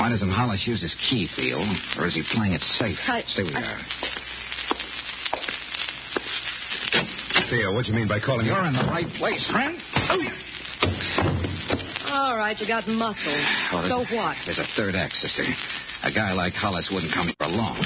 Why doesn't Hollis use his key, Theo? Or is he playing it safe? Stay where you are. Theo, what do you mean by calling You're in the right place, friend. All right, you got muscle. Well, So what? There's a third act, sister. A guy like Hollis wouldn't come here alone.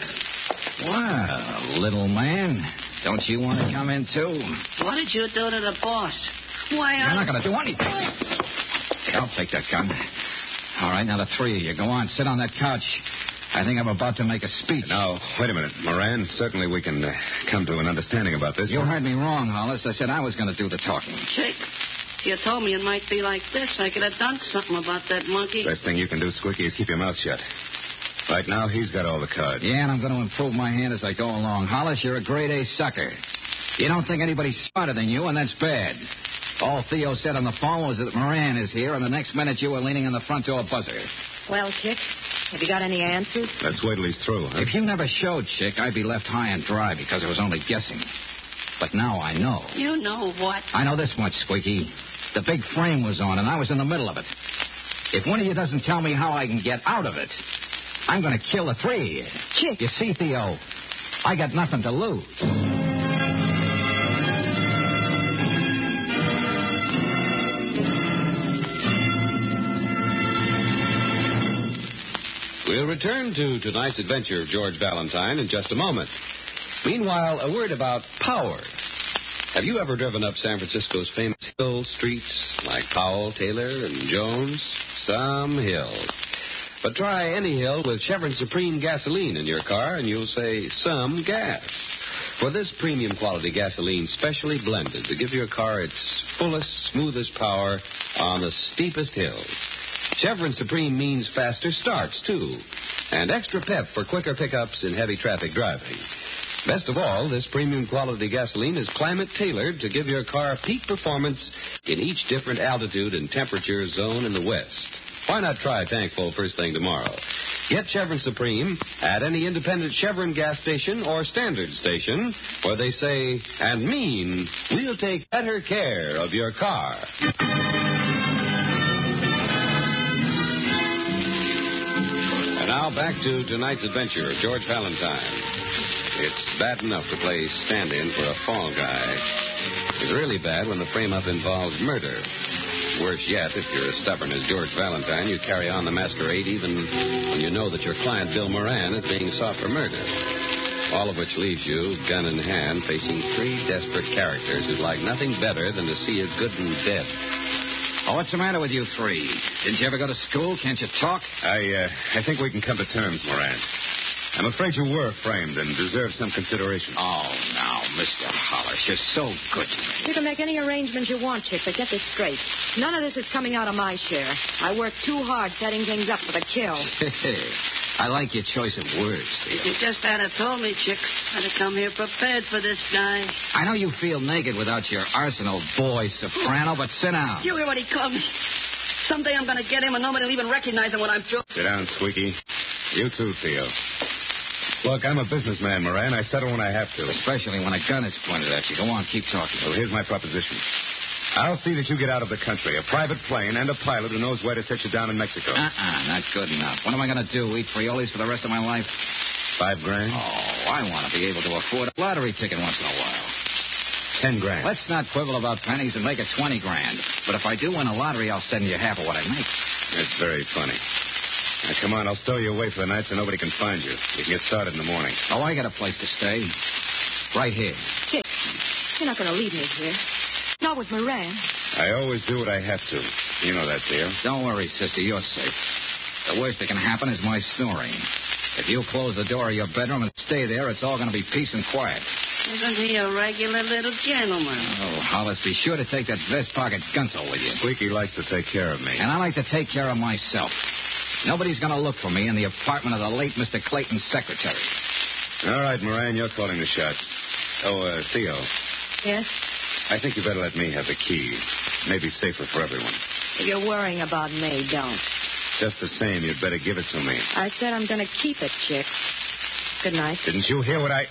Well, little man, don't you want to come in, too? What did you do to the boss? Why, You're not going to do anything. I'll take that gun. All right, now the three of you. Go on, sit on that couch. I think I'm about to make a speech. Now, wait a minute, Moran. Certainly we can come to an understanding about this. You heard me wrong, Hollis. I said I was going to do the talking. Chick, if you told me it might be like this, I could have done something about that monkey. Best thing you can do, Squeaky, is keep your mouth shut. Right now, he's got all the cards. Yeah, and I'm going to improve my hand as I go along. Hollis, you're a grade A sucker. You don't think anybody's smarter than you, and that's bad. All Theo said on the phone was that Moran is here, and the next minute you were leaning on the front door buzzer. Well, Chick, have you got any answers? Let's wait till he's through, huh? If you never showed, Chick, I'd be left high and dry because I was only guessing. But now I know. You know what? I know this much, Squeaky. The big frame was on, and I was in the middle of it. If one of you doesn't tell me how I can get out of it, I'm going to kill the three. Chick. You see, Theo, I got nothing to lose. We'll return to tonight's adventure of George Valentine in just a moment. Meanwhile, a word about power. Have you ever driven up San Francisco's famous hill streets like Powell, Taylor, and Jones? Some hills. But try any hill with Chevron Supreme gasoline in your car, and you'll say, some gas. For this premium quality gasoline specially blended to give your car its fullest, smoothest power on the steepest hills. Chevron Supreme means faster starts, too, and extra pep for quicker pickups in heavy traffic driving. Best of all, this premium quality gasoline is climate-tailored to give your car peak performance in each different altitude and temperature zone in the West. Why not try a tankful first thing tomorrow? Get Chevron Supreme at any independent Chevron gas station or standard station where they say and mean, we'll take better care of your car. And now back to tonight's adventure of George Valentine. It's bad enough to play stand-in for a fall guy. It's really bad when the frame-up involves murder. Worse yet, if you're as stubborn as George Valentine, you carry on the masquerade even when you know that your client, Bill Moran, is being sought for murder. All of which leaves you, gun in hand, facing three desperate characters who'd like nothing better than to see you good and dead. Oh, what's the matter with you three? Didn't you ever go to school? Can't you talk? I think we can come to terms, Moran. I'm afraid you were framed and deserve some consideration. Oh, now, Mr. Hollis, you're so good to me. You can make any arrangements you want, Chick, but get this straight. None of this is coming out of my share. I worked too hard setting things up for the kill. I like your choice of words, If Theo. you just had told me, Chick, I'd have come here prepared for this guy. I know you feel naked without your arsenal, boy, soprano, but sit down. You hear what he called me? Someday I'm going to get him and nobody will even recognize him when I'm through. Sit down, Squeaky. You too, Theo. Look, I'm a businessman, Moran. I settle when I have to. Especially when a gun is pointed at you. Go on, keep talking. Well, here's my proposition. I'll see that you get out of the country. A private plane and a pilot who knows where to set you down in Mexico. Not good enough. What am I going to do, eat frioles for the rest of my life? $5,000? Oh, I want to be able to afford a lottery ticket once in a while. $10,000. Let's not quibble about pennies and make it $20,000. But if I do win a lottery, I'll send you half of what I make. That's very funny. Now, come on, I'll stow you away for the night so nobody can find you. You can get started in the morning. Oh, I got a place to stay. Right here. Chick, you're not going to leave me here. Not with Moran. I always do what I have to. You know that, Theo. Don't worry, sister. You're safe. The worst that can happen is my snoring. If you close the door of your bedroom and stay there, it's all going to be peace and quiet. Isn't he a regular little gentleman? Oh, Hollis, be sure to take that vest pocket gunsel with you. Squeaky likes to take care of me. And I like to take care of myself. Nobody's going to look for me in the apartment of the late Mr. Clayton's secretary. All right, Moran, you're calling the shots. Oh, Theo, Yes? I think you better let me have the key. Maybe safer for everyone. If you're worrying about me, don't. Just the same, you'd better give it to me. I said I'm going to keep it, Chick. Good night. Didn't you hear what I...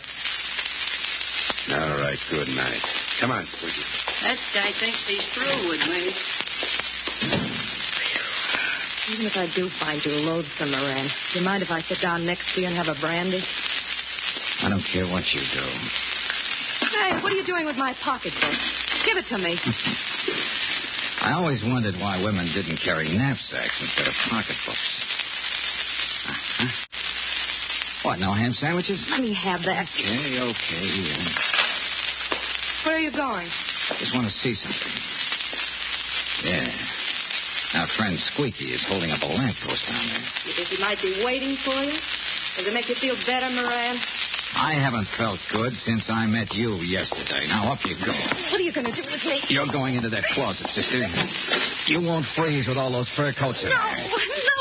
All right, good night. Come on, Squeaky. That guy thinks he's through with me. Even if I do find you loathsome, Moran, do you mind if I sit down next to you and have a brandy? I don't care what you do. Hey, what are you doing with my pocketbook? Give it to me. I always wondered why women didn't carry knapsacks instead of pocketbooks. Uh-huh. What, no ham sandwiches? Let me have that. Okay. Where are you going? Just want to see something. Yeah. Our friend Squeaky is holding up a lamppost down there. You think he might be waiting for you? Does it make you feel better, Moran? I haven't felt good since I met you yesterday. Now, up you go. What are you going to do with me? You're going into that closet, sister. You won't freeze with all those fur coats in there. No.